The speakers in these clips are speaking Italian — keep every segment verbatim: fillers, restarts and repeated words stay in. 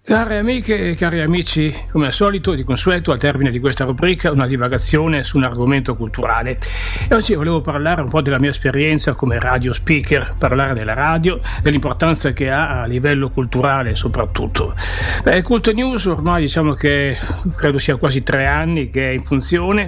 Care amiche e cari amici, come al solito, di consueto, al termine di questa rubrica, una divagazione su un argomento culturale. E oggi volevo parlare un po' della mia esperienza come radio speaker, parlare della radio, dell'importanza che ha a livello culturale soprattutto. Beh, Cult News ormai diciamo che credo sia quasi tre anni che è in funzione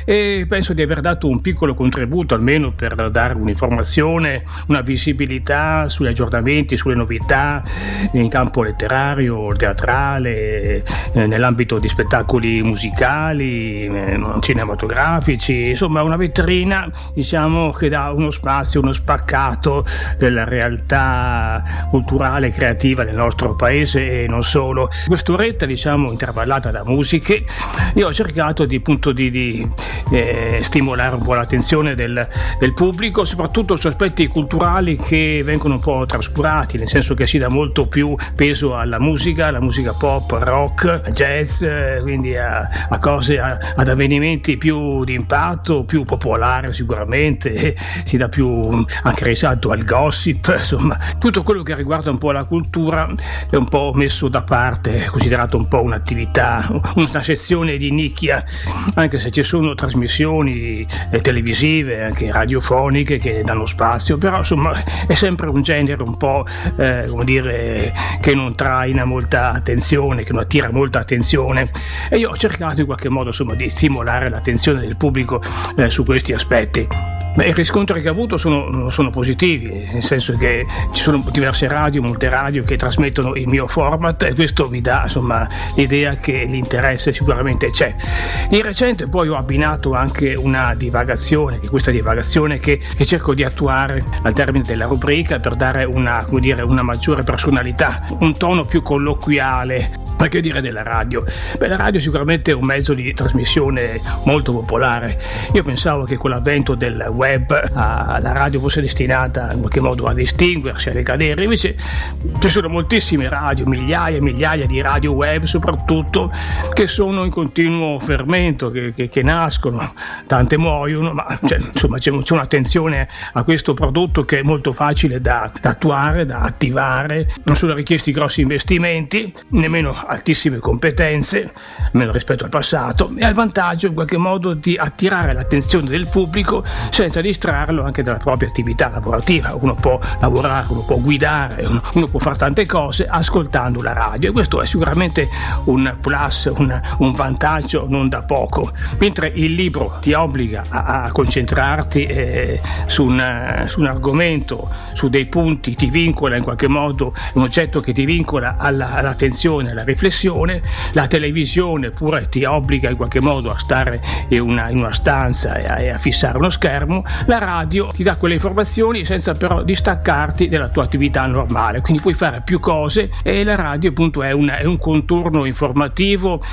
e penso di aver dato un piccolo contributo almeno per dare un'informazione, una visibilità sugli aggiornamenti, sulle novità in campo letterario, teatrale, eh, nell'ambito di spettacoli musicali, eh, cinematografici, insomma una vetrina diciamo che dà uno spazio, uno spaccato della realtà culturale e creativa del nostro paese e non solo. Quest'oretta diciamo intervallata da musiche, io ho cercato di appunto di, di eh, stimolare un po' l'attenzione del, del pubblico, soprattutto su aspetti culturali che vengono un po' trascurati, nel senso che si dà molto più peso alla musica, la musica pop, rock, jazz, quindi a, a cose, a, ad avvenimenti più di impatto, più popolare sicuramente, si dà più anche risalto al gossip, insomma tutto quello che riguarda un po' la cultura è un po' messo da parte, è considerato un po' un'attività, una sezione di nicchia, anche se ci sono trasmissioni televisive, anche radiofoniche che danno spazio, però insomma è sempre un genere un po' eh, come dire che non traina molta attenzione, che non attira molta attenzione, e io ho cercato in qualche modo insomma di stimolare l'attenzione del pubblico eh, su questi aspetti. Beh, i riscontri che ho avuto sono, sono positivi, nel senso che ci sono diverse radio, molte radio che trasmettono il mio format e questo mi dà insomma l'idea che l'interesse sicuramente c'è. Di recente poi ho abbinato anche una divagazione, che questa divagazione che, che cerco di attuare al termine della rubrica per dare una, come dire, una maggiore personalità, un tono più colloquiale. Ma che dire della radio? Beh, la radio è sicuramente un mezzo di trasmissione molto popolare. Io pensavo che con l'avvento del web ah, la radio fosse destinata in qualche modo a distinguersi, a decadere, invece ci sono moltissime radio, migliaia e migliaia di radio web soprattutto, che sono in continuo fermento, che, che, che nascono, tante muoiono, ma cioè, insomma c'è, c'è un'attenzione a questo prodotto che è molto facile da, da attuare, da attivare, non sono richiesti grossi investimenti, nemmeno altissime competenze, almeno rispetto al passato, e ha il vantaggio in qualche modo di attirare l'attenzione del pubblico senza distrarlo anche dalla propria attività lavorativa. Uno può lavorare, uno può guidare, uno, uno può fare tante cose ascoltando la radio, e questo è sicuramente un plus, un, un vantaggio non da poco. Mentre il libro ti obbliga a, a concentrarti eh, su, un, su un argomento, su dei punti, ti vincola in qualche modo, un oggetto che ti vincola alla, all'attenzione, alla riflessione. La televisione pure ti obbliga in qualche modo a stare in una, in una stanza e a, e a fissare uno schermo. La radio ti dà quelle informazioni senza però distaccarti dalla tua attività normale, quindi puoi fare più cose, e la radio appunto è un, è un contorno informativo